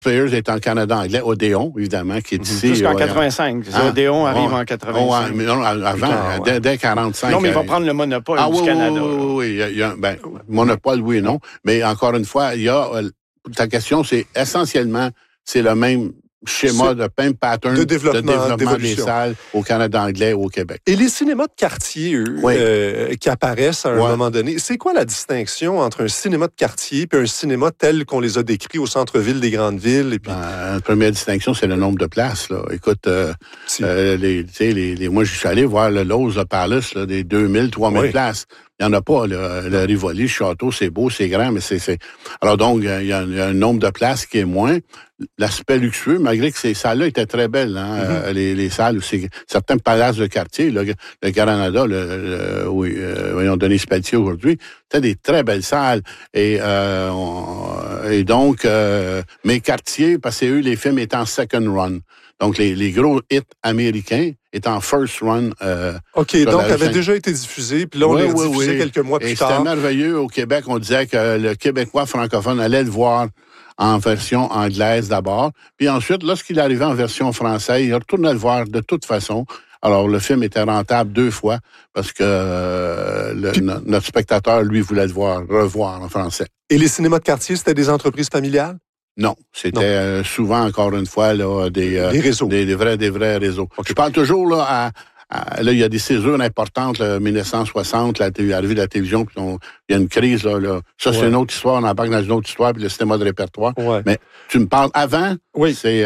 Players est en Canada anglais, Odéon, évidemment, qui est ici. Jusqu'en 85. Odéon arrive en 85. Mais non, avant, dès 45. Non, mais il va prendre le monopole du Canada. Oui. Monopole, oui et non. Mais encore une fois, il y a... Ta question, c'est essentiellement, c'est le même schéma, le même pattern de développement des salles au Canada anglais ou au Québec. Et les cinémas de quartier, qui apparaissent à un moment donné, c'est quoi la distinction entre un cinéma de quartier et un cinéma tel qu'on les a décrits au centre-ville des grandes villes? Et puis... La première distinction, c'est le nombre de places. Là. Écoute, moi, je suis allé voir le Lowe's, le Palace, là, des 2000, 3000 places. Il n'y en a pas. Le Rivoli, le château, c'est beau, c'est grand, mais c'est... Alors donc, il y a un nombre de places qui est moins. L'aspect luxueux, malgré que ces salles-là étaient très belles, hein, les salles, certains palaces de quartier, le Canada, voyons, Denis Pelletier aujourd'hui, c'était des très belles salles. Et donc, mes quartiers, parce que eux, les films étaient en second run. Donc, les gros hits américains étaient en first run. OK, donc avaient déjà été diffusés, puis là, on les a diffusés quelques mois plus tard. C'était merveilleux. Au Québec, on disait que le Québécois francophone allait le voir en version anglaise d'abord. Puis ensuite, lorsqu'il arrivait en version française, il retournait le voir de toute façon. Alors, le film était rentable 2 fois parce que notre spectateur, lui, voulait le revoir en français. Et les cinémas de quartier, c'était des entreprises familiales? Non, c'était souvent, encore une fois, là, des réseaux. Des vrais réseaux. Okay. Je parle toujours là là, il y a des césures importantes, là, 1960, l'arrivée de la télévision, puis il y a une crise, là. Ça, c'est une autre histoire, on embarque dans une autre histoire, puis le cinéma de répertoire. Ouais. Mais tu me parles avant, c'est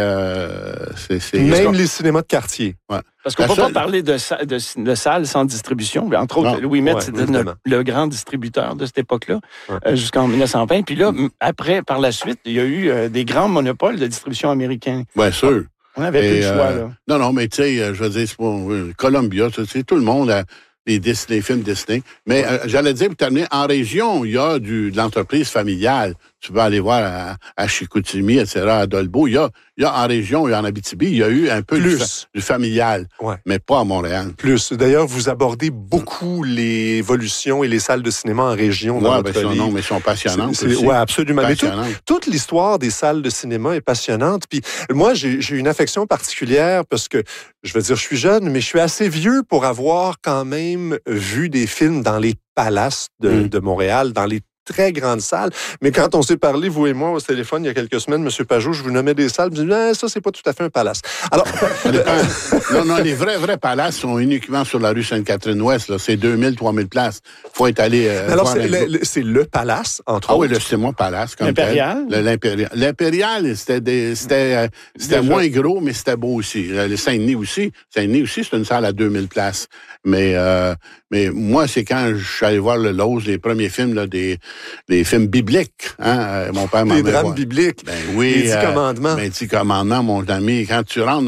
même les cinémas de quartier. Ouais. Parce qu'on ne peut pas parler de salles sans distribution. Entre autres, Louis Met, c'était le grand distributeur de cette époque-là, jusqu'en 1920. Puis là, après, par la suite, il y a eu des grands monopoles de distribution américains. Bien sûr. On n'avait plus le choix, là. Non, mais tu sais, je veux dire, c'est pour Columbia, tu sais, tout le monde a les films Disney. Mais j'allais dire, pour terminer, en région, il y a de l'entreprise familiale. Tu peux aller voir à Chicoutimi, etc., à Dolbeau. Il y a en région, il y a en Abitibi, il y a eu un peu du familial, mais pas à Montréal. Plus. D'ailleurs, vous abordez beaucoup l'évolution et les salles de cinéma en région dans votre livre. Non, mais elles sont passionnantes. Oui, absolument. Mais toute l'histoire des salles de cinéma est passionnante. Puis moi, j'ai une affection particulière parce que, je veux dire, je suis jeune, mais je suis assez vieux pour avoir quand même vu des films dans les palaces de Montréal, dans les très grande salle. Mais quand on s'est parlé, vous et moi, au téléphone, il y a quelques semaines, M. Pajot, je vous nommais des salles, je me disais, ça, c'est pas tout à fait un palace. Alors... non, les vrais palaces sont uniquement sur la rue Sainte-Catherine-Ouest, là. C'est 2000, 3000 places. Faut être allé... Alors, c'est le palace, entre autres. Ah oui, le cinéma palace, comme l'Impérial? L'Impérial, c'était moins gros, mais c'était beau aussi. Le Saint-Denis aussi. Saint-Denis aussi, c'est une salle à 2000 places. Mais moi, c'est quand je suis allé voir le Lowe's, les premiers films, là, des films bibliques. Hein? Mon père m'en des drames bibliques. Ben oui. Les 10 commandements. Ben, 10 commandements, mon ami. Quand tu rentres...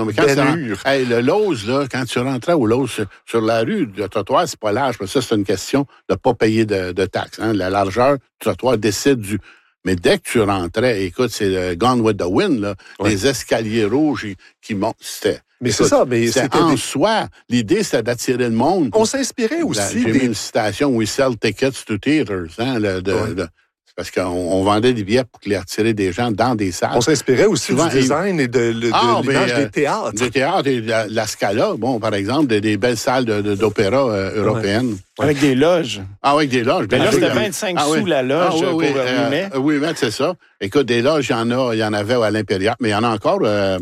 le Lowe's, là, quand tu rentrais au Lowe's sur la rue, le trottoir, c'est pas large. Ça, c'est une question de pas payer de taxes. Hein? La largeur du trottoir décide du... Mais dès que tu rentrais, écoute, c'est Gone with the Wind, là, les escaliers rouges qui montent, c'était... Mais écoute, c'est ça, mais c'était en soi. L'idée, c'était d'attirer le monde. On s'inspirait aussi. J'ai mis une citation, We sell tickets to theaters, hein, parce qu'on vendait des billets pour attirer des gens dans des salles. On s'inspirait aussi du design et de l'image des théâtres. Des théâtres et de la Scala, par exemple, des belles salles d'opéra européennes. Ouais. Avec des loges. Ah oui, avec des loges. Mais là, c'était 25 sous la loge pour Louis Met. Oui, mais c'est ça. Écoute, des loges, il y en avait à l'Impérial, mais il y en a encore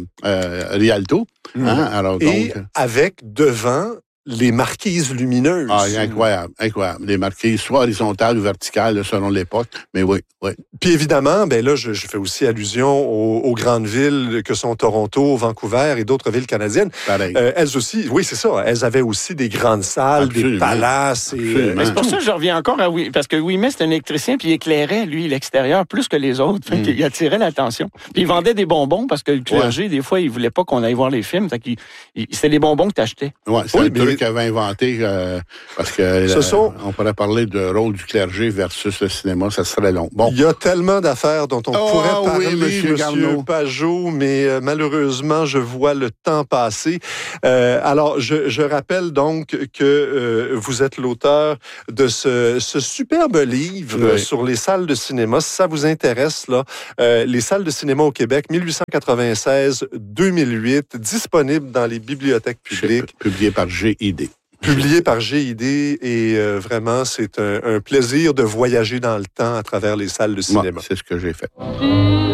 Rialto. Hein, alors, et avec devant les marquises lumineuses. Ah, incroyable. Les marquises, soit horizontales ou verticales, selon l'époque. Mais oui. Puis évidemment, ben là, je fais aussi allusion aux grandes villes que sont Toronto, Vancouver et d'autres villes canadiennes. Pareil. Elles aussi, oui, c'est ça. Elles avaient aussi des grandes salles, absolument, des palaces. C'est pour ça que je reviens encore à parce que Louis Met, c'était un électricien, puis il éclairait, lui, l'extérieur plus que les autres. Fait qu'il attirait l'attention. Puis il vendait des bonbons parce que le clergé, des fois, il voulait pas qu'on aille voir les films. C'était les bonbons que tu achetais. Ouais, oui, mais qui avait inventé, parce que on pourrait parler du rôle du clergé versus le cinéma, ça serait long. Bon. Il y a tellement d'affaires dont on pourrait parler, Monsieur Garneau. Pajot, mais malheureusement, je vois le temps passer. Alors, je rappelle donc que vous êtes l'auteur de ce superbe livre sur les salles de cinéma. Si ça vous intéresse, là, les salles de cinéma au Québec, 1896-2008, disponible dans les bibliothèques publiques. Publié par GID. Publié par GID et vraiment, c'est un plaisir de voyager dans le temps à travers les salles de cinéma. Moi, c'est ce que j'ai fait.